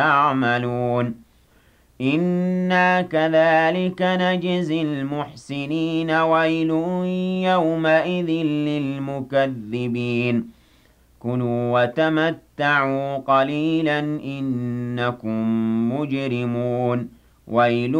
يعملون إنا كذلك نجزي المحسنين ويل يومئذ للمكذبين كلوا وتمتعوا قليلا إنكم مجرمون ويل